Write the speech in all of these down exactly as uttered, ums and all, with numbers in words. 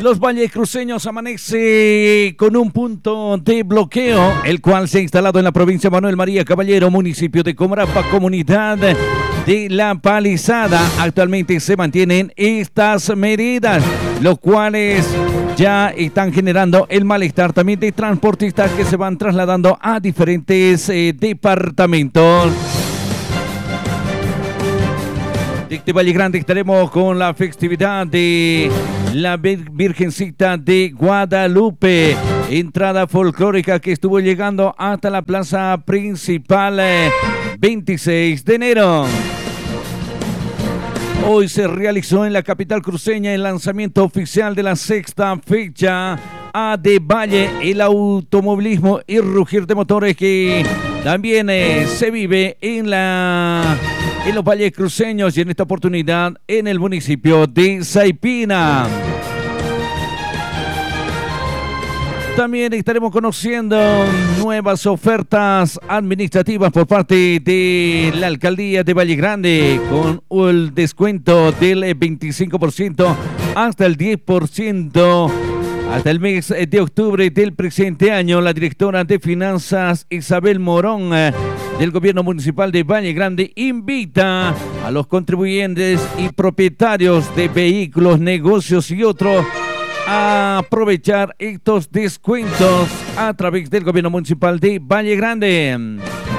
Los vallecruceños amanece con un punto de bloqueo, el cual se ha instalado en la provincia Manuel María Caballero, municipio de Comarapa, comunidad de La Palizada. Actualmente se mantienen estas medidas, los cuales ya están generando el malestar también de transportistas que se van trasladando a diferentes eh, departamentos. De Valle Grande estaremos con la festividad de la Virgencita de Guadalupe, entrada folclórica que estuvo llegando hasta la plaza principal eh, veintiséis de enero. Hoy se realizó en la capital cruceña el lanzamiento oficial de la sexta fecha A de Valle, el automovilismo y rugir de motores que también eh, se vive en la en los valles cruceños y en esta oportunidad en el municipio de Saipina. También estaremos conociendo nuevas ofertas administrativas por parte de la alcaldía de Valle Grande, con el descuento del veinticinco por ciento hasta el diez por ciento. Hasta el mes de octubre del presente año, la directora de Finanzas, Isabel Morón, eh, del Gobierno Municipal de Valle Grande, invita a los contribuyentes y propietarios de vehículos, negocios y otros a aprovechar estos descuentos a través del Gobierno Municipal de Valle Grande.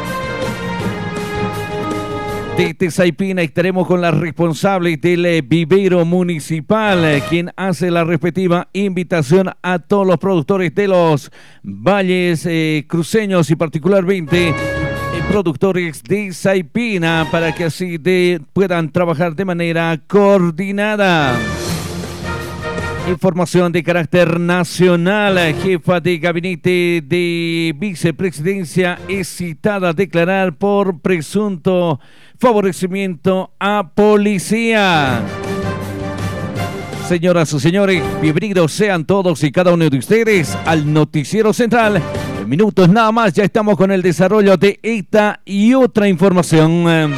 Desde Saipina estaremos con la responsable del eh, vivero municipal, eh, quien hace la respectiva invitación a todos los productores de los valles eh, cruceños y particularmente eh, productores de Saipina para que así de, puedan trabajar de manera coordinada. Información de carácter nacional. Jefa de gabinete de vicepresidencia es citada a declarar por presunto favorecimiento a policía. Señoras y señores, bienvenidos sean todos y cada uno de ustedes al Noticiero Central. En minutos nada más ya estamos con el desarrollo de esta y otra información.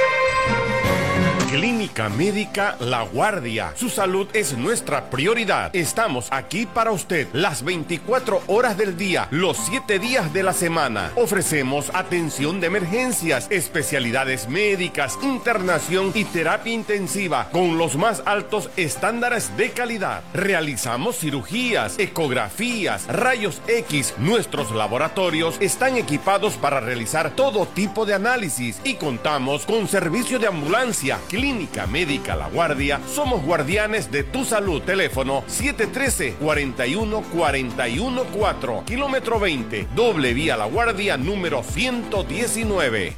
Clínica Médica La Guardia. Su salud es nuestra prioridad. Estamos aquí para usted las veinticuatro horas del día, los siete días de la semana. Ofrecemos atención de emergencias, especialidades médicas, internación y terapia intensiva con los más altos estándares de calidad. Realizamos cirugías, ecografías, rayos X. Nuestros laboratorios están equipados para realizar todo tipo de análisis y contamos con servicio de ambulancia. Clínica Médica La Guardia, somos guardianes de tu salud. Teléfono siete uno tres, cuatro uno, cuatro uno cuatro, kilómetro veinte, doble vía La Guardia número ciento diecinueve.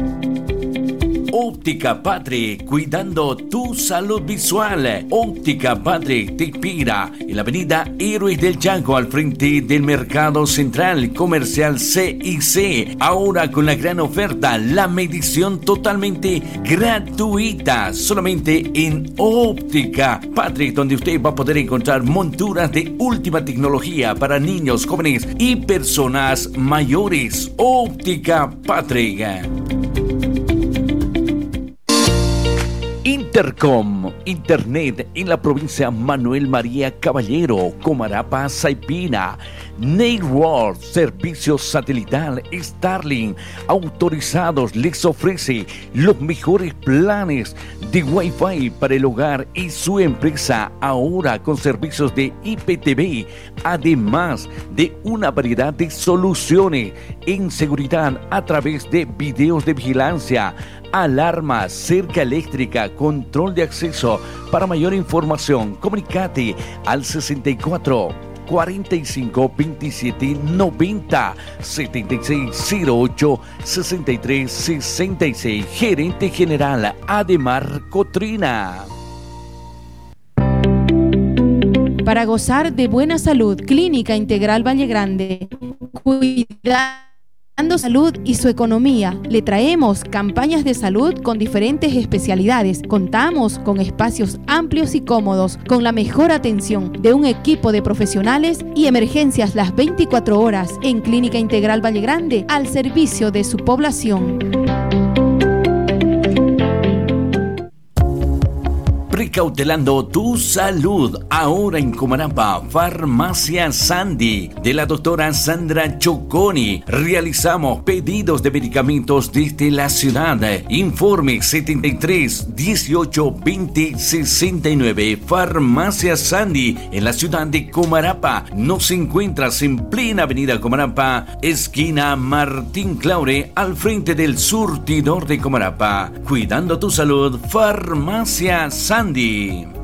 Óptica Padre, cuidando tu salud visual. Óptica Padre te inspira en la avenida Héroes del Chaco, al frente del Mercado Central Comercial C y C. Ahora con la gran oferta, la medición totalmente gratuita, solamente en Óptica Padre, donde usted va a poder encontrar monturas de última tecnología para niños, jóvenes y personas mayores. Óptica Padre. Intercom, Internet en la provincia Manuel María Caballero, Comarapa, Saipina. Network, servicio satelital Starlink, autorizados, les ofrece los mejores planes de Wi-Fi para el hogar y su empresa, ahora con servicios de I P T V, además de una variedad de soluciones en seguridad a través de videos de vigilancia, alarma, cerca eléctrica, control de acceso. Para mayor información, comunicate al sesenta y cuatro, cuarenta y cinco, veintisiete, noventa, setenta y seis, cero ocho, sesenta y tres, sesenta y seis. Gerente General Ademar Cotrina. Para gozar de buena salud, Clínica Integral Valle Grande. Cuidar salud y su economía. Le traemos campañas de salud con diferentes especialidades. Contamos con espacios amplios y cómodos, con la mejor atención de un equipo de profesionales y emergencias las veinticuatro horas en Clínica Integral Valle Grande, al servicio de su población. Precautelando tu salud. Ahora en Comarapa, Farmacia Sandy, de la doctora Sandra Choconi. Realizamos pedidos de medicamentos desde la ciudad. Informe setenta y tres, dieciocho, veinte, sesenta y nueve. Farmacia Sandy, en la ciudad de Comarapa. Nos encuentras en plena avenida Comarapa, esquina Martín Claure, al frente del surtidor de Comarapa. Cuidando tu salud, Farmacia Sandy.